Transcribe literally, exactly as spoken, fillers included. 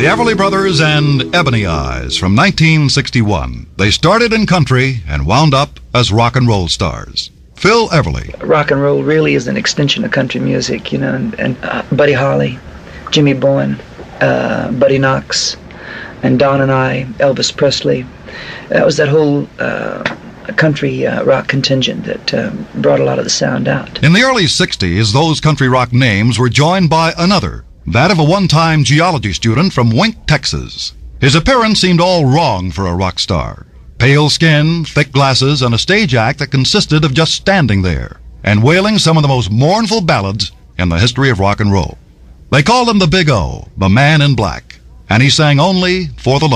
The Everly Brothers and Ebony Eyes from nineteen sixty-one. They started in country and wound up as rock and roll stars. Phil Everly. Rock and roll really is an extension of country music, you know, and, and uh, Buddy Holly, Jimmy Bowen, uh, Buddy Knox, and Don and I, Elvis Presley. That was that whole uh, country uh, rock contingent that uh, brought a lot of the sound out. In the early sixties, those country rock names were joined by another, that of a one-time geology student from Wink, Texas. His appearance seemed all wrong for a rock star. Pale skin, thick glasses, and a stage act that consisted of just standing there and wailing some of the most mournful ballads in the history of rock and roll. They called him the Big O, the Man in Black, and he sang only for the